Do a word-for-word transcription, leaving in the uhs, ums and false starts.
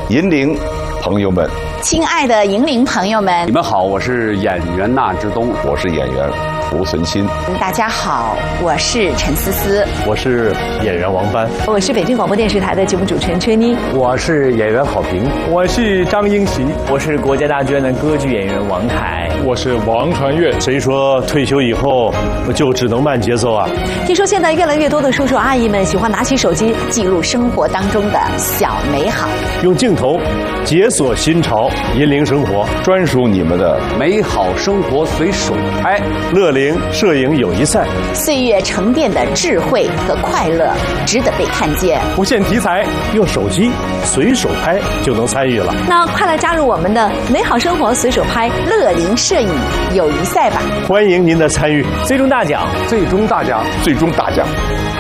银铃朋友们， 亲爱的银铃朋友们， 你们好，我是演员纳之东， 我是演员胡存新。 大家好，我是陈思思， 我是演员王帆， 我是北京广播电视台的节目主持人崔妮， 我是演员郝平， 我是张英喜， 我是国家大剧院的歌剧演员王凯， 我是王传岳。 谁说退休以后就只能慢节奏啊？ 听说现在越来越多的叔叔阿姨们喜欢拿起手机记录生活当中的小美好， 用镜头解锁新潮，引领生活， 专属你们的美好生活随手拍。 乐龄摄影友谊赛， 岁月沉淀的智慧和快乐值得被看见。 不限题材， 用手机随手拍就能参与了。 那快来加入我们的美好生活随手拍乐龄摄影友谊赛吧！ 欢迎您的参与， 最终大奖， 最终大奖， 最终大奖。